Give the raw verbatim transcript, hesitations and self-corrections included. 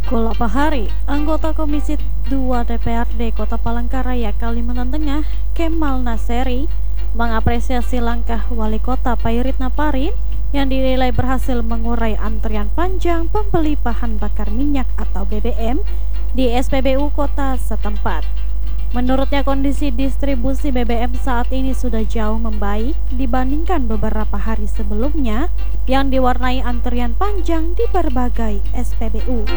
Golapahari, anggota Komisi dua D P R D Kota Palangkaraya, Kalimantan Tengah, Kemal Naseri, mengapresiasi langkah Wali Kota Pairit Naparin yang dinilai berhasil mengurai antrian panjang pembeli bahan bakar minyak atau B B M di S P B U kota setempat. Menurutnya, kondisi distribusi B B M saat ini sudah jauh membaik dibandingkan beberapa hari sebelumnya yang diwarnai antrian panjang di berbagai S P B U.